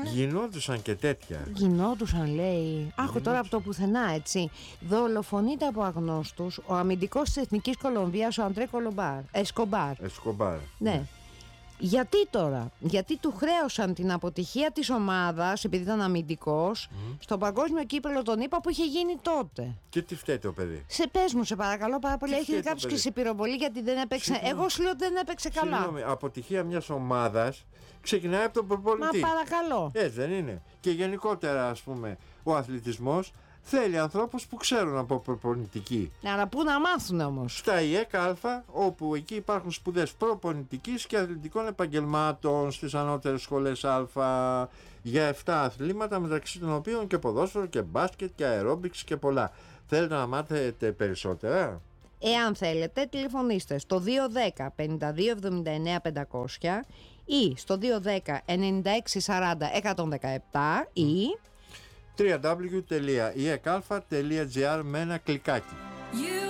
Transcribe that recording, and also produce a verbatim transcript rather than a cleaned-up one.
Γινόντουσαν και τέτοια. Γινόντουσαν, λέει. Άκου τώρα από το πουθενά, έτσι. Δολοφονείται από αγνώστους ο αμυντικός της Εθνικής Κολομβίας, ο Αντρέ Κολομπάρ. Εσκομπάρ. Εσκομπάρ. Ναι. Γιατί τώρα, γιατί του χρέωσαν την αποτυχία της ομάδας, επειδή ήταν αμυντικός, mm. στο παγκόσμιο κύπελλο των ΗΠΑ που είχε γίνει τότε. Και τι φταίει το παιδί? Σε πες μου, σε παρακαλώ πάρα πολύ. Έχει κάποιος και σε πυροβολή γιατί δεν έπαιξε. Συγγνώμη. Εγώ σου λέω ότι δεν έπαιξε καλά. Συγγνώμη, αποτυχία μιας ομάδας ξεκινάει από τον προπονητή. Μα παρακαλώ. Έτσι δεν είναι? Και γενικότερα, ας πούμε, ο αθλητισμός θέλει ανθρώπους που ξέρουν από προπονητική. Αλλά πού να μάθουν όμως? Στα ΙΕΚ Α, όπου εκεί υπάρχουν σπουδές προπονητικής και αθλητικών επαγγελμάτων, στις ανώτερες σχολές Α, για επτά αθλήματα, μεταξύ των οποίων και ποδόσφαιρο και μπάσκετ και αερόμπιξ και πολλά. Θέλετε να μάθετε περισσότερα? Εάν θέλετε, τηλεφωνήστε στο δύο ένα μηδέν πέντε δύο εβδομήντα εννέα πεντακόσια ή στο δύο ένα μηδέν ενενήντα έξι σαράντα εκατόν δεκαεπτά ή double-u double-u double-u τελεία i e k a τελεία g r με ένα κλικάκι.